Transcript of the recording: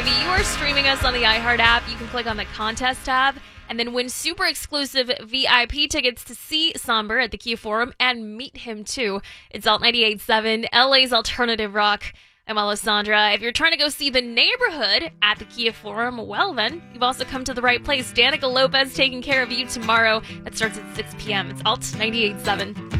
you are streaming us on the iHeart app, you can click on the contest tab and then win super exclusive VIP tickets to see Somber at the Kia Forum and meet him too. It's Alt 98.7, LA's alternative rock. I'm Alessandra. If you're trying to go see The Neighborhood at the Kia Forum, well then, you've also come to the right place. Danica Lopez taking care of you tomorrow. That starts at 6 p.m. It's Alt 98.7.